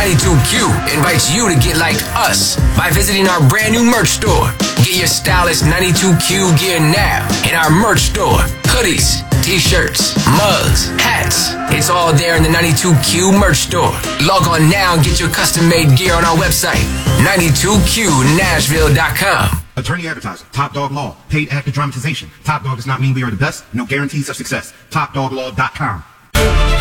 92Q invites you to get like us by visiting our brand new merch store. Get your stylish 92Q gear now in our merch store. Hoodies, t-shirts, mugs, hats. It's all there in the 92Q merch store. Log on now and get your custom-made gear on our website, 92QNashville.com. Attorney advertising. Top Dog Law. Paid actor dramatization. Top Dog does not mean we are the best. No guarantees of success. TopDogLaw.com.